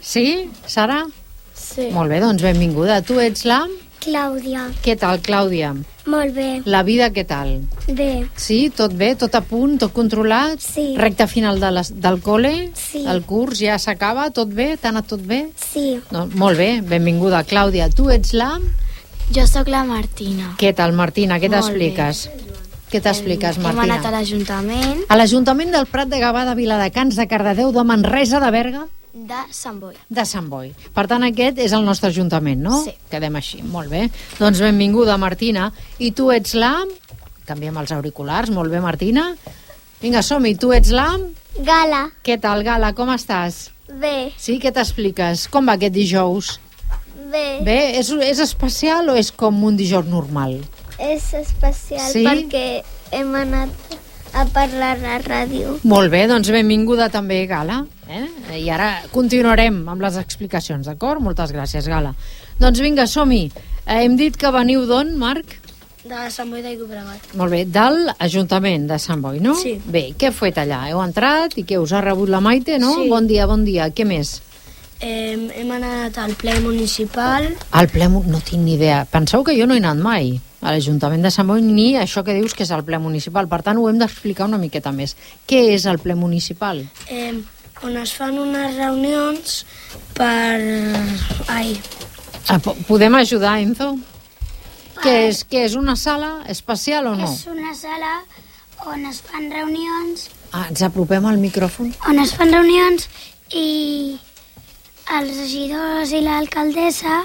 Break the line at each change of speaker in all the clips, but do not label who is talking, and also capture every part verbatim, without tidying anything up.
Sí, Sara?
Sí.
Molt bé, doncs benvinguda. Tu ets la...
Clàudia.
Què tal, Clàudia?
Molt bé.
La vida, què tal?
Bé.
Sí, tot bé, tot a punt, tot controlat?
Sí.
Recte final de les, del col·le?
Sí.
El curs ja s'acaba, tot bé? T'ha anat tot bé?
Sí.
No, molt bé, benvinguda. Clàudia, tu ets la...
Jo sóc la Martina.
Què tal, Martina? Què
Molt
t'expliques? Què t'expliques, Martina?
Hem anat a l'Ajuntament
A l'Ajuntament del Prat de Gavà, de Viladecans, de Cardedeu, de Manresa, de Berga,
de Sant Boi.
de Sant Boi. Per tant, aquest és el nostre Ajuntament, no?
Sí.
Quedem així, molt bé. Doncs benvinguda, Martina. I tu ets la... Canviem els auriculars, molt bé, Martina. Vinga, som-hi, tu ets la...
Gala.
Què tal, Gala, com estàs?
Bé.
Sí, què t'expliques? Com va aquest dijous?
Bé.
Bé, és, és especial o és com un dijous normal?
És especial
Sí?
perquè hem anat a parlar a ràdio.
Molt bé, doncs benvinguda també, Gala. Eh? I ara continuarem amb les explicacions, d'acord? Moltes gràcies, Gala. Doncs vinga, som-hi. Eh, hem dit que veniu d'on, Marc?
De Sant Boi de Llobregat.
Molt bé, de l'Ajuntament de Sant Boi, no?
Sí.
Bé, què heu fet allà? Heu entrat i què us ha rebut la Maite, no?
Sí.
Bon dia, bon dia. Què més?
Eh, hem anat al ple municipal.
Al ple, mu- no tinc ni idea. Penseu que jo no he anat mai a l'Ajuntament de Sant Boi ni això que dius que és el ple municipal. Per tant, ho hem d'explicar una miqueta més. Què és el ple municipal?
Eh, on es fan unes reunions per... Ai,
Ah, po- podem ajudar, Enzo? Què és? Què és? Una sala especial o no?
És una sala on es fan reunions,
Ah, ens apropem al micròfon?
on es fan reunions i els regidors i l'alcaldessa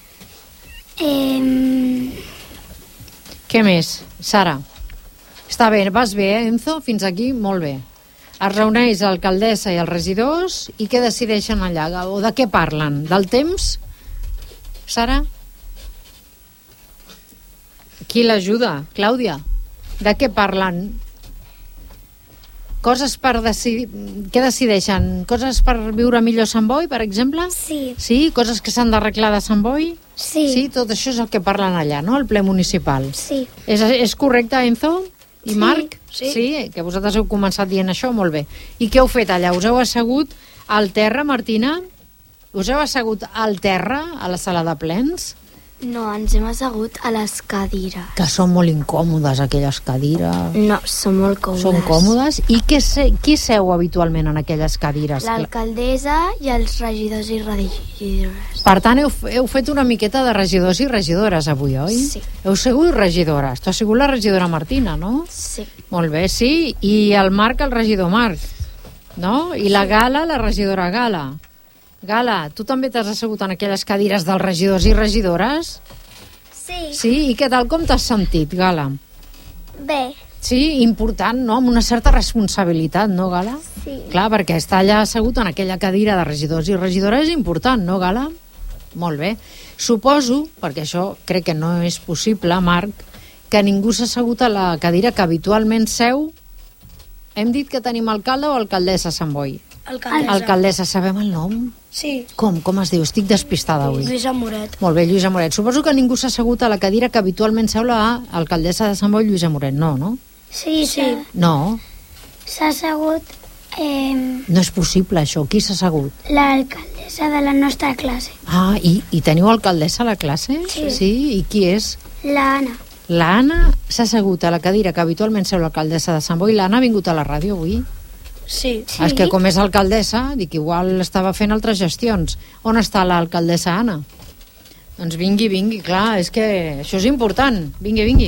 eh,
Què més? Sara? Està bé, vas bé, eh, Enzo? Fins aquí, molt bé. Es reuneix l'alcaldessa i els regidors i què decideixen allà? O de què parlen? Del temps? Sara? Qui l'ajuda? Clàudia? De què parlen? Coses per decidir... Què decideixen? Coses per viure millor a Sant Boi, per exemple?
sí,
Sí? Coses que s'han d'arreglar de Sant Boi?
sí,
Sí, tot això és el que parlen allà, no? El ple municipal.
sí,
És, és correcte, Enzo? I
Sí,
Marc?
sí.
Sí, que vosaltres heu començat dient això, molt bé. I què heu fet allà? Us heu assegut al terra, Martina? Us heu assegut al terra, a la sala de plens?
no, ens hem assegut a les cadires.
Que són molt incòmodes, aquelles cadires.
No, són molt còmodes.
Són còmodes? I què se, qui seu habitualment en aquelles cadires?
L'alcaldessa i els regidors i regidores.
Per tant, heu, heu fet una miqueta de regidors i regidores avui, oi?
Sí.
Heu sigut regidores. Tu has sigut la regidora Martina, no?
Sí.
Molt bé, sí. I el Marc, el regidor Marc, no? I la Gala, la regidora Gala. Gala, tu també t'has assegut en aquelles cadires dels regidors i regidores?
sí,
Sí? I què tal? Com t'has sentit, Gala?
bé,
Sí, important, no? Amb una certa responsabilitat, no, Gala?
sí,
Clar, perquè estar allà assegut en aquella cadira de regidors i regidores és important, no, Gala? Molt bé. Suposo, perquè això crec que no és possible, Marc, que ningú s'ha assegut a la cadira que habitualment seu. Hem dit que tenim alcalde o alcaldessa a Sant Boi?
Alcaldessa.
Alcaldessa, sabem el nom?
Sí.
Com? Com es diu? Estic despistada avui.
Lluís Amoret.
Molt bé, Lluïsa Moret. Suposo que ningú s'ha assegut a la cadira que habitualment seu la alcaldessa de Sant Boi, Lluïsa Moret. No, no?
sí, sí.
No,
S'ha assegut eh,
no és possible això. Qui s'ha assegut?
l'alcaldessa de la nostra classe,
Ah, i, i teniu alcaldessa a la classe?
Sí.
Sí? I qui és?
l'Anna.
L'Anna s'ha assegut a la cadira que habitualment seu l'alcaldessa de Sant Boi. L'Anna ha vingut a la ràdio avui?
Sí.
Sí.
És que com és alcaldessa, dic, igual estava fent altres gestions. On està l'alcaldessa Anna? Doncs vingui, vingui, clar, és que això és important. Vingui, vingui.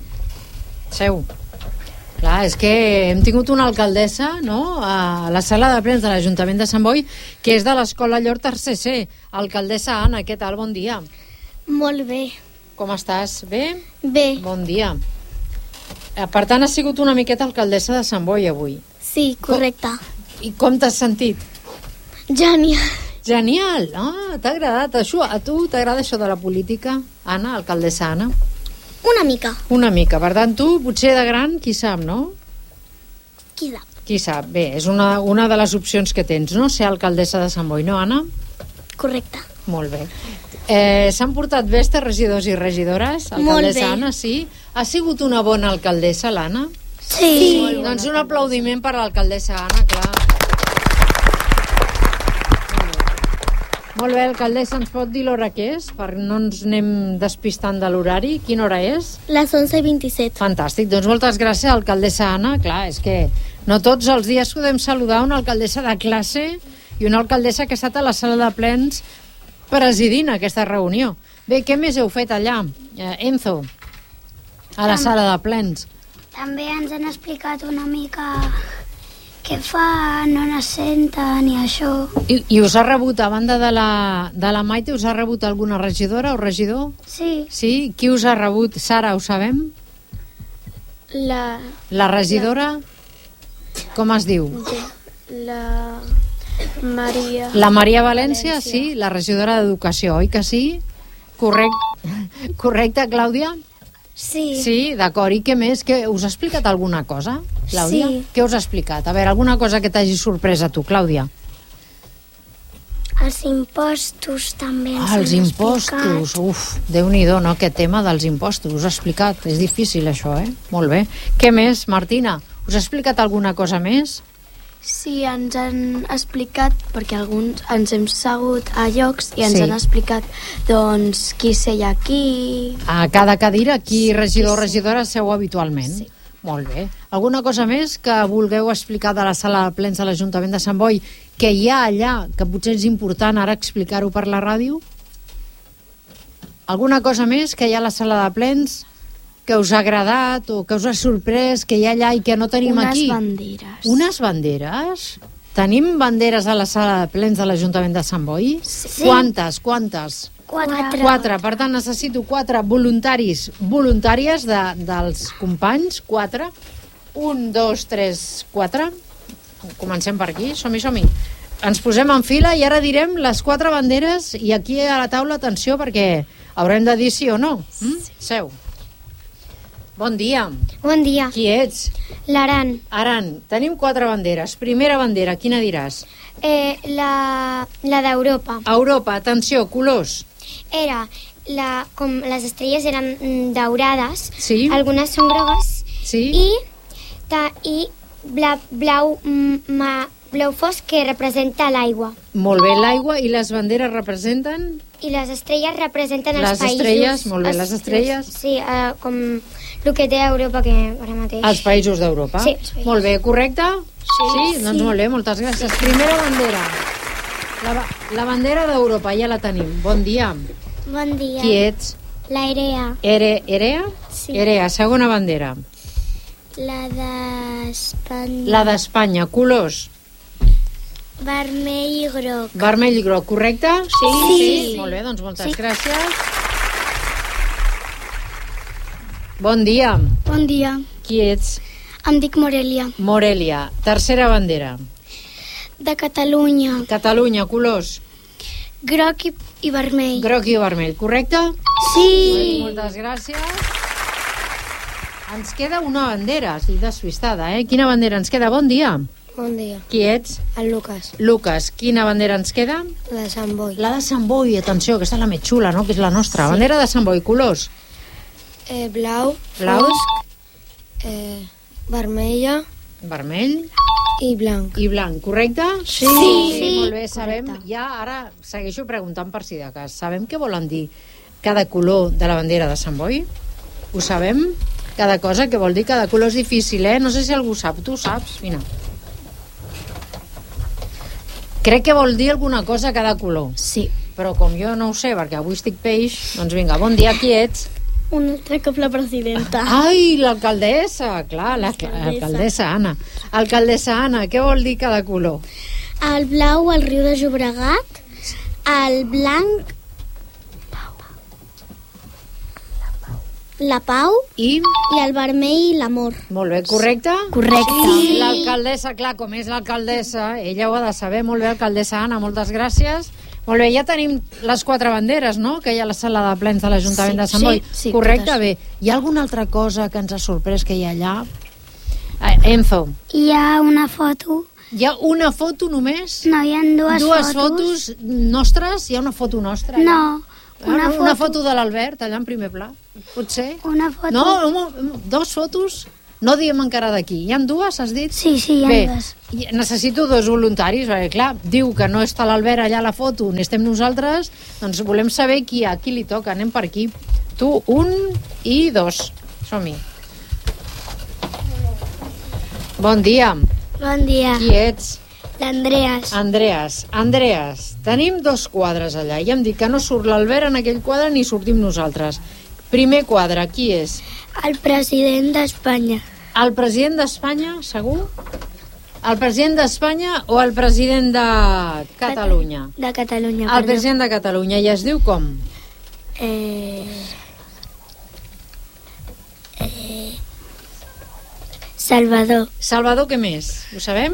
Seu. Clar, és que hem tingut una alcaldessa, no?, a la sala de plens de l'Ajuntament de Sant Boi, que és de l'Escola Llor tercer C. Alcaldessa Anna, què tal? Bon dia.
Molt bé.
Com estàs? Bé?
Bé,
Bon dia. Eh, Per tant, has sigut una miqueta alcaldessa de Sant Boi avui.
sí, correcte.
I com t'has sentit?
Genial.
Genial! Ah, t'ha agradat això? A tu t'agrada això de la política, Anna, alcaldessa Anna?
Una mica.
Una mica. Per tant, tu, potser de gran, qui sap, no?
Qui sap?
Qui sap? Bé, és una, una de les opcions que tens, no? Ser alcaldessa de Sant Boi, no, Anna?
Correcte.
Molt bé. Eh, S'han portat bé estes regidors i regidores?
Molt
Alcaldessa
bé.
Anna, sí? Ha sigut una bona alcaldessa, l'Anna?
Sí.
Sí. Doncs un aplaudiment per l'alcaldessa Anna, clar. Molt bé, alcaldessa, ens pot dir l'hora que és? Per no ens anem despistant de l'horari. Quina hora és?
Les onze i vint-i-set.
Fantàstic, doncs moltes gràcies, alcaldessa Anna. Clar, és que no tots els dies podem saludar una alcaldessa de classe i una alcaldessa que ha estat a la sala de plens presidint aquesta reunió. Bé, què més heu fet allà, eh, Enzo, a la sala de plens?
També ens han explicat una mica què fan, on es senten i això.
I, i us ha rebut, a banda de la, de la Maite, us ha rebut alguna regidora o regidor?
Sí.
Sí? Qui us ha rebut? Sara, ho sabem?
La...
La regidora? Com es diu?
La... Maria...
La Maria València, València. Sí, la regidora d'Educació, oi que sí? Correcte, correcte, Clàudia?
Sí.
Sí, d'acord. I què més? Que us ha explicat alguna cosa, Clàudia?
Sí.
Què us ha explicat? A veure, alguna cosa que t'hagi sorprès a tu, Clàudia?
Els impostos també ens
Ah, els
han
impostos.
explicat.
Uf, Déu-n'hi-do, no? Aquest tema dels impostos. Us ha explicat. És difícil, això, eh? Molt bé. Què més, Martina? Us ha explicat alguna cosa més?
Sí, ens han explicat, perquè alguns ens hem segut a llocs i ens
Sí.
han explicat, doncs, qui seia aquí...
A cada cadira, qui regidor o regidora seu habitualment?
Sí.
Molt bé. Alguna cosa més que vulgueu explicar de la sala de plens de l'Ajuntament de Sant Boi que hi ha allà, que potser és important ara explicar-ho per la ràdio? Alguna cosa més que hi ha a la sala de plens que us ha agradat o que us ha sorprès, que hi ha allà i que no tenim
Unes
aquí?
banderes.
Unes banderes? Tenim banderes a la sala de plens de l'Ajuntament de Sant Boi?
Sí.
Quantes, quantes?
Quatre.
Quatre, per tant necessito quatre voluntaris, voluntàries de, dels companys, quatre. Un, dos, tres, quatre. Comencem per aquí, som-hi, som-hi. Ens posem en fila i ara direm les quatre banderes i aquí a la taula, atenció, perquè haurem de dir sí o no. Mm? Seu. Bon dia.
Bon dia.
Qui ets?
L'Aran.
Aran, tenim quatre banderes. Primera bandera, quina diràs?
Eh, la la d'Europa.
Europa, atenció, colors.
Era la, com les estrelles eren mm, daurades,
Sí.
algunes són grogues
Sí.
i, ta, i bla, blau, mm, ma, blau fosc que representa l'aigua.
Molt bé, l'aigua i les banderes representen?
I les estrelles representen
Les
els països.
estrelles, molt bé, les estrelles.
Sí, eh, com el que té Europa que ara mateix.
Els països d'Europa.
Sí, els països.
Molt bé, correcte? Sí. sí? Doncs
Sí.
molt bé, moltes gràcies. Primera bandera. La, ba- la bandera d'Europa, ja la tenim. Bon dia.
Bon dia.
Qui ets?
La Irea.
Ere, Erea?
Sí.
Erea, segona bandera.
La d'Espanya.
La d'Espanya, colors.
Vermell i groc.
Vermell i groc, correcte? Sí,
Sí.
Molt bé, doncs moltes
Sí.
gràcies. Bon dia.
Bon dia.
Qui ets?
Em dic Morelia.
Morelia. Tercera bandera.
De Catalunya.
Catalunya, colors.
Groc i, i vermell.
Groc i vermell, correcte?
Sí.
Moltes gràcies. Ens queda una bandera, estic despistada, eh? Quina bandera ens queda? Bon dia.
Bon dia.
Qui ets?
El Lucas,
Lucas. Quina bandera ens queda?
la de Sant Boi.
La de Sant Boi, atenció, aquesta és la més xula, no? Que és la nostra. Sí. Bandera de Sant Boi, colors.
Eh, blau,
Blau.
fosc, eh, vermella
Vermell
i blanc.
i blanc, correcte?
Sí.
Sí, molt bé, sabem.
Correcte.
Ja ara segueixo preguntant per si de cas. Sabem què volen dir cada color de la bandera de Sant Boi? Ho sabem? Cada cosa, què vol dir? Cada color és difícil, eh? No sé si algú sap. Tu saps? Vine. Crec que vol dir alguna cosa cada color.
Sí.
Però com jo no ho sé, perquè avui estic peix, doncs vinga, bon dia, qui ets?
Un altre cop la presidenta.
Ai, l'alcaldessa, clar, l'alcaldessa Anna. Alcaldessa Anna, què vol dir cada color?
El blau, el riu de Llobregat. El blanc, la pau.
I,
I el vermell, l'amor.
molt bé, correcte?
Correcte.
Sí, l'alcaldessa, clar, com és l'alcaldessa, ella ho ha de saber. Molt bé, alcaldessa Anna, moltes gràcies. Molt bé, ja tenim les quatre banderes, no?, que hi ha a la sala de plens de l'Ajuntament
Sí,
de Sant Boi.
sí, sí,
correcte,
totes.
bé. Hi ha alguna altra cosa que ens ha sorprès que hi ha allà? Eh, Enzo,
Hi ha una foto.
hi ha una foto només?
No, hi ha dues,
Dues fotos nostres? Hi ha una foto nostra? allà?
No, una
Ah,
foto.
una foto de l'Albert, allà en primer pla, potser?
Una foto.
No, un- dos fotos? No diem encara d'aquí. Hi ha dues, has dit?
Sí, sí, hi ha
Bé,
dues.
i necessito dos voluntaris, perquè clar, diu que no està l'Albert allà a la foto, ni estem nosaltres, doncs volem saber qui, a qui li toca. Anem per aquí. Tu, un i dos. Som-hi. Bon dia.
Bon dia.
Qui ets?
L'Andreas.
Andreas. Andreas, tenim dos quadres allà. I hem dit que no surt l'Albert en aquell quadre ni sortim nosaltres. Primer quadre, qui és?
El president d'Espanya.
El president d'Espanya, segur? El president d'Espanya o el president de Catalunya?
De Catalunya,
El
perdó.
president de Catalunya. I es diu com?
Eh... Eh... Salvador.
Salvador, què més? Ho sabem?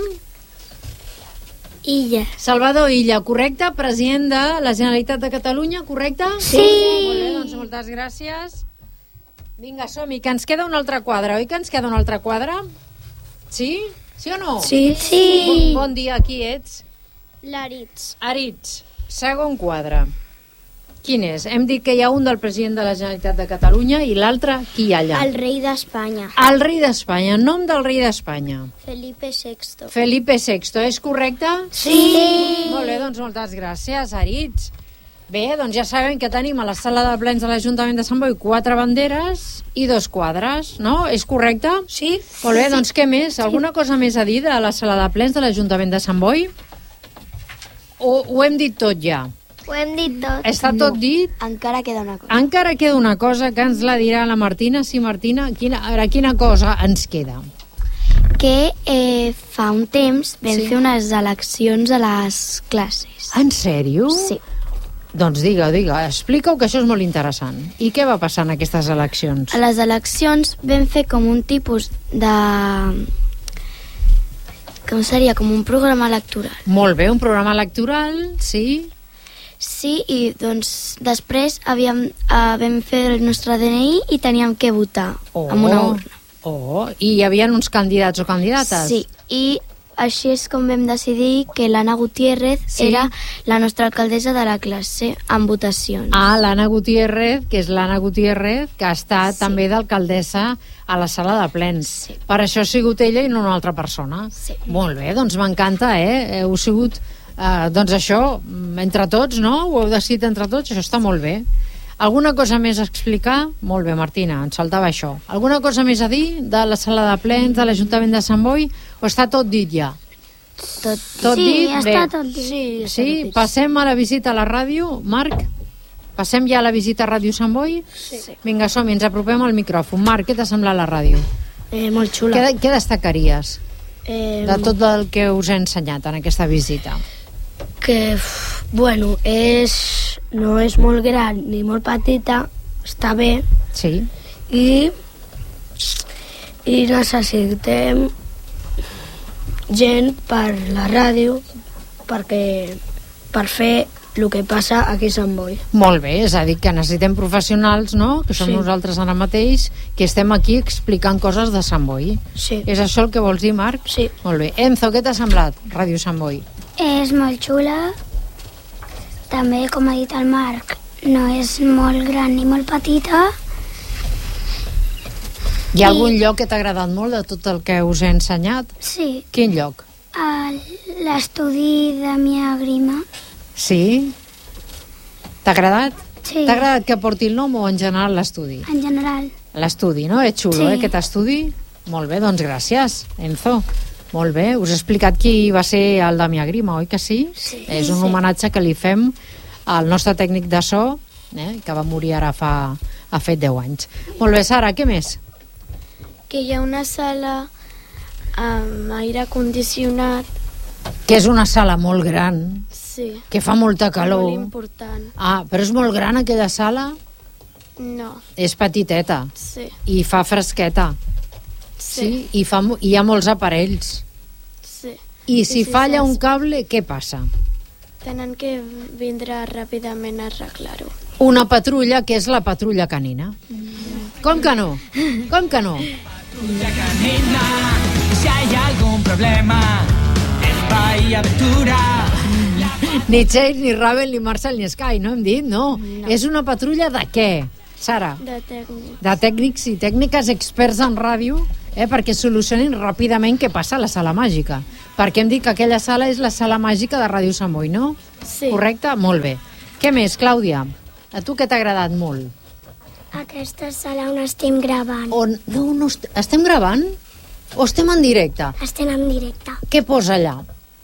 Illa.
Salvador Illa, correcte? President de la Generalitat de Catalunya, correcte?
Sí.
Molt bé, doncs moltes gràcies. Vinga, som-hi, que ens queda un altre quadre, oi que ens queda un altre quadre? Sí? Sí o no?
Sí. Sí.
Bon, bon dia, qui ets?
L'Aritz.
Aritz, segon quadre. Quin és? Hem dit que hi ha un del president de la Generalitat de Catalunya i l'altre, qui hi ha allà?
El rei d'Espanya.
El rei d'Espanya, nom del rei d'Espanya.
Felipe sexto.
Felipe sexto, és correcte?
Sí.
Molt bé, doncs moltes gràcies, Aritz. Bé, doncs ja sabem que tenim a la sala de plens de l'Ajuntament de Sant Boi quatre banderes i dos quadres, no? És correcte?
Sí.
Molt bé, doncs què més? Alguna cosa més a dir de la sala de plens de l'Ajuntament de Sant Boi? O ho hem dit tot ja?
Ho hem dit tot.
Està tot dit?
Encara queda una cosa.
Encara queda una cosa que ens la dirà la Martina. Sí, Martina, quina, a veure, quina cosa ens queda?
Que eh, fa un temps vam
Sí.
fer unes eleccions a les classes.
En sèrio?
Sí.
Doncs digue, digue, explica-ho, que això és molt interessant. I què va passar en aquestes eleccions?
A les eleccions vam fer com un tipus de... com seria? Com un programa electoral.
Molt bé, un programa electoral, sí.
Sí, i doncs després havíem, uh, vam fer el nostre D N I i teníem que votar
Oh,
amb una urna.
Oh, i hi havia uns candidats o candidates?
Sí, i així és com vam decidir que l'Anna Gutiérrez
Sí.
era la nostra alcaldessa de la classe en votacions.
Ah, l'Anna Gutiérrez, que és l'Anna Gutiérrez, que ha estat
Sí.
també d'alcaldessa a la sala de plens.
Sí.
Per això ha sigut ella i no una altra persona.
Sí.
Molt bé, doncs m'encanta, eh? Heu sigut, eh, doncs això, entre tots, no? Ho heu decidit entre tots, això està molt bé. Alguna cosa més a explicar? Molt bé, Martina, ens faltava això. Alguna cosa més a dir de la sala de plens de l'Ajuntament de Sant Boi? O està tot dit ja?
Tot,
Tot
Sí,
dit?
ja
Bé.
està tot dit.
sí, ja
Sí,
està tot dit.
passem a la visita a la ràdio. Marc, passem ja a la visita a Ràdio Sant Boi?
Sí.
Vinga, som ens apropem al micròfon. Marc, què t'ha semblat la ràdio?
Eh, molt xula.
Què, què destacaries
Eh,
de tot el que us he ensenyat en aquesta visita?
Que, uf, bueno, és, no és molt gran ni molt petita, està bé,
Sí?
i, i necessitem gent per la ràdio perquè, per fer el que passa aquí a Sant Boi.
Molt bé, és a dir, que necessitem professionals, no?, que som
Sí.
nosaltres ara mateix, que estem aquí explicant coses de Sant Boi.
Sí,
És això el que vols dir, Marc?
sí.
Molt bé. Enzo, què t'ha semblat Ràdio Sant Boi?
És molt xula. També, com ha dit el Marc, no és molt gran ni molt petita.
Hi ha
Sí.
algun lloc que t'ha agradat molt de tot el que us he ensenyat?
Sí,
Quin lloc?
el- l'estudi de Mia Grima.
Sí? T'ha agradat?
Sí,
T'ha agradat que porti el nom o en general l'estudi?
en general.
L'estudi, no? És xulo,
Sí.
eh, aquest estudi? Molt bé, doncs gràcies, Enzo. Molt bé, us he explicat qui va ser el Damià Grima, oi que sí?
Sí.
És un
Sí.
homenatge que li fem al nostre tècnic de so, eh, que va morir ara fa, ha fet deu anys. Molt bé, Sara, què més?
Que hi ha una sala amb aire condicionat.
Que és una sala molt gran,
Sí.
que fa molta
Molt
calor.
important.
Ah, però és molt gran aquella sala?
No,
És petiteta
sí.
i fa fresqueta. Sí, i fa, mo- hi ha molts aparells.
Sí.
I si
I si
falla
se'ls-
un cable, què passa?
Tenen que vindre ràpidament a arreglar-ho.
Una patrulla, que és la patrulla canina. Com que no? Com que no?
Patrulla canina, si hay algún problema, es Bahía Aventura.
Ni Chase, ni Ravel, ni Marcel, ni Sky, no hem dit, no. no. És una patrulla de què, Sara?
De tècnic.
De tècnics i tècniques experts en ràdio eh, perquè solucionin ràpidament què passa a la sala màgica. Perquè hem dit que aquella sala és la sala màgica de Ràdio Sant Boi, no?
Sí.
Correcte? Molt bé. Què més, Clàudia? A tu què t'ha agradat molt?
Aquesta sala on estem gravant.
On... No, no, est... estem gravant? O estem en directe?
Estem en directe.
Què posa allà?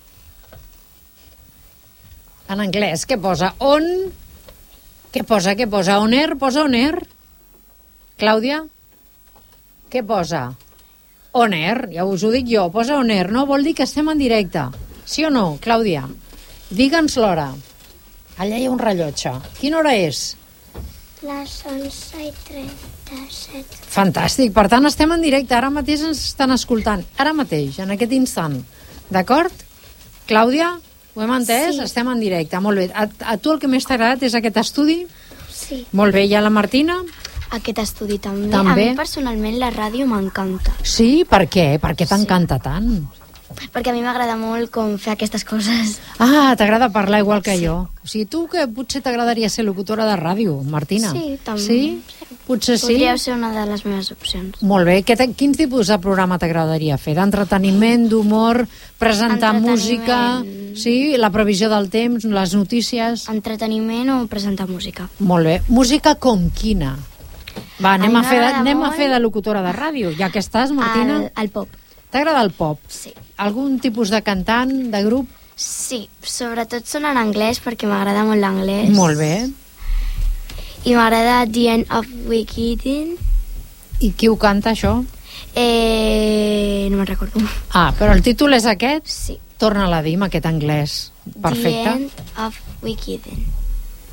En anglès, què posa? On? Què posa? Què posa? On air? Posa on air? Clàudia? Què posa? On air, ja us ho dic jo, posa on air, no? Vol dir que estem en directe. Sí o no, Clàudia? Digue'ns l'hora. Allà hi ha un rellotge. Quina hora és?
Les onze i trenta-set.
Fantàstic, per tant estem en directe, ara mateix ens estan escoltant, ara mateix, en aquest instant. D'acord? Clàudia, ho hem entès?
Sí.
Estem en directe, molt bé. A, a tu el que més t'ha agradat és aquest estudi?
Sí.
Molt bé, i a la Martina?
Aquest estudi també.
També?
A mi personalment la ràdio m'encanta.
Sí? Per què? Per què t'encanta tant?
Perquè a mi m'agrada molt com fer aquestes coses.
Ah, t'agrada parlar igual que sí. jo. O sigui, tu que potser t'agradaria ser locutora de ràdio, Martina.
Sí, també.
Sí? Potser sí?
Podria ser una de les meves opcions.
Molt bé. Què quins tipus de programa t'agradaria fer? D'entreteniment, d'humor, presentar música, sí? La previsió del temps, les notícies?
Entreteniment o presentar música.
Molt bé. Música com quina? Va, anem,
A
a
mi
fer, de,
m'agrada
anem a
molt
fer de locutora de ràdio, ja que estàs, Martina.
El, el pop.
T'agrada el pop?
Sí.
Algun tipus de cantant, de grup?
Sí, sobretot són en anglès perquè m'agrada molt l'anglès.
Molt bé.
I m'agrada The End of Wickeden.
I qui ho canta, això?
Eh, no me'n recordo.
Ah, però el títol és aquest?
Sí.
Torna-la a dir amb aquest anglès. Perfecte.
The End of Wickeden.